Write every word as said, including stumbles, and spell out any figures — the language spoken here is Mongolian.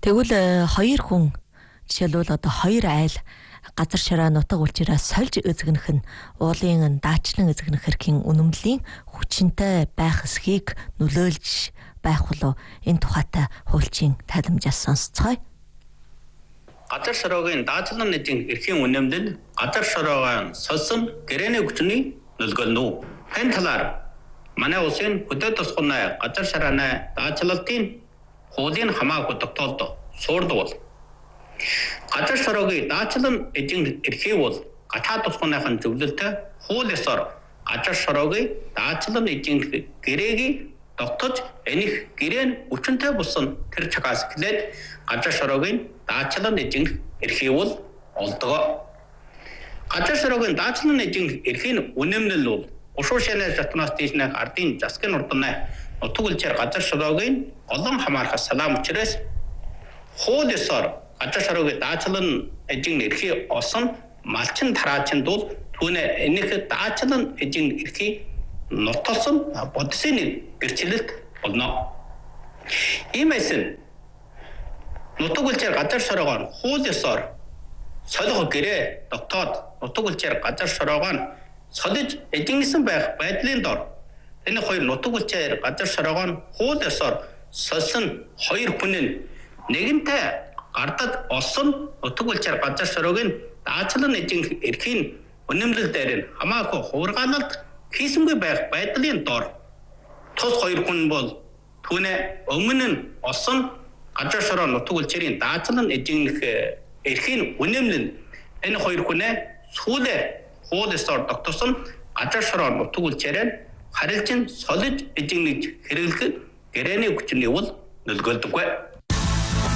Тэгвэл хоёр хүн жишээлбэл одоо хоёр айл газар шираа нутаг үлчирээ сольж эзэгнэх нь уулын даачлан эзэгнэх эрхийн үнэмлэлийн хүчинтэй байх эсхийг нөлөөлж байх болов энэ тухайтай хуульчийн тайлбарыг сонсцгоё. Газар широогийн даачлан эзэн эрхийн үнэмлэл газар широогийн сольсон гэрээний хүчний нөлөөлнө. Энэ талаар манай улсын хөдөө тусганы газар ширааны даачлалтын хуулийн хамаагүй тогтоолд суурдаг бол газар широогийн даачлан эзэн эрхий бол гадаад тусганыхын зөвлөлтөй хууль ёсоор газар широогийн даачлан эзэн гэрээгийг тогтож энэх гэрээ нь хүчинтэй болсон тэр чагаас эхлээд газар широогийн даачлан эзэн эрхий бол олдгоо. Газар широогийн даачлан эзэн эрхийн үнэмлэл бол ушуушааны жатнаас дээшнээ ардын засгийн урдны нутаг үлчээр газар широогийн олон хамаарах салаам учраас хууль ёсоор газар широогийн даачлан эзэн эрхий олсон малчин тараачинд бол түүнээ энэх даачлан эзэн эрхий нотолсон бодисын гэрчлэлт болно. Иймээс нутаг үлчээр газар широогоор хууль ёсоор солих гэрээ тогтоод нутаг үлчээр газар широогоор солиж эзэнсэн байх байдлын дор энэ хоёр нутаг үлчээр газар широогоор хууль ёсоор сольсон хоёр хүн нь нэгэнтээ гардад олсон нутаг үлчээр газар широогийн даачлан эзэн эрхийн үнэмлэл дээр нь хамаагүй хуургаалалт хийсэнгүй байх байдлын дор тус хоёр хүн бол түүнээ өмнө нь олсон газар широо нутаг үлчээрийн даачлан эзэн эрхийн үнэмлэл энэ хоёр хүнээ сүүлээ хууль ёсоор тогтсон газар широо нутаг үлчээрээр харилцан солиж эзэн гэж хэрэглэх гэрээний хүчний бол нөлөөлдөггүй.